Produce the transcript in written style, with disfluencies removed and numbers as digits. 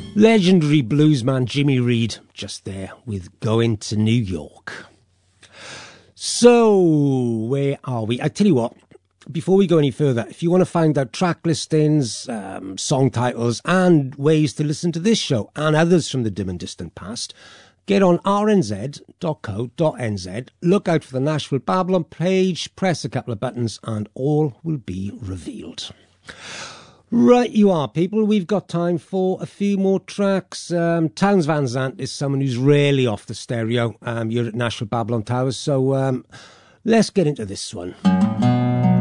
Legendary bluesman Jimmy Reed, just there with Going to New York. So, where are we? I tell you what, before we go any further, if you want to find out track listings, song titles, and ways to listen to this show and others from the dim and distant past, get on rnz.co.nz, look out for the Nashville Babylon page, press a couple of buttons, and all will be revealed. Right you are, people. We've got time for a few more tracks. Townes Van Zandt is someone who's rarely off the stereo. You're at Nashville Babylon Towers, so let's get into this one.